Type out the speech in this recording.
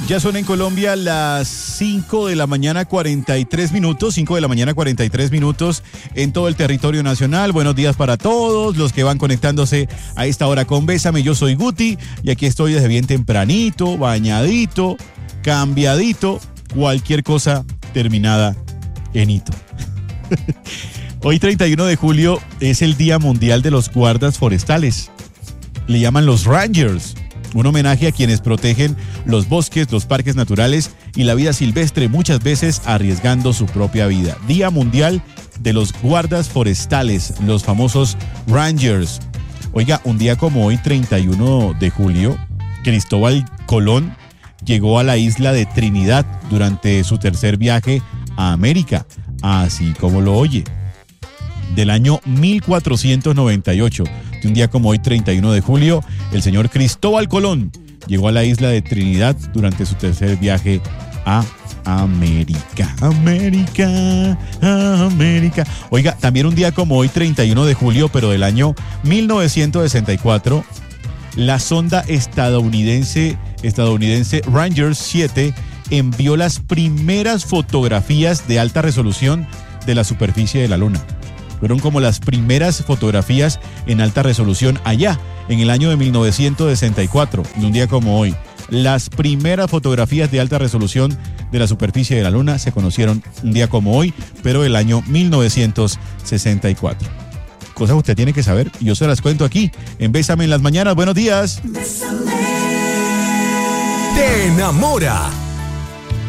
Ya son en Colombia las 5 de la mañana 43 minutos, 5 de la mañana 43 minutos en todo el territorio nacional. Buenos días para todos los que van conectándose a esta hora con Bésame. Yo soy Guti y aquí estoy desde bien tempranito, bañadito, cambiadito, cualquier cosa terminada en hito. Hoy 31 de julio es el Día Mundial de los Guardas Forestales. Le llaman los Rangers. Un homenaje a quienes protegen los bosques, los parques naturales y la vida silvestre, muchas veces arriesgando su propia vida. Día Mundial de los Guardas Forestales, los famosos Rangers. Oiga, un día como hoy, 31 de julio, Cristóbal Colón llegó a la isla de Trinidad durante su tercer viaje a América, así como lo oye. Del año 1498. De un día como hoy, 31 de julio, el señor Cristóbal Colón llegó a la isla de Trinidad durante su tercer viaje a América. América, América. Oiga, también un día como hoy, 31 de julio, pero del año 1964, la sonda estadounidense Ranger 7 envió las primeras fotografías de alta resolución de la superficie de la Luna. Fueron como las primeras fotografías en alta resolución allá, en el año de 1964, de un día como hoy. Las primeras fotografías de alta resolución de la superficie de la Luna se conocieron un día como hoy, pero del año 1964. Cosas que usted tiene que saber y yo se las cuento aquí, en Bésame en las Mañanas. Buenos días. Te enamora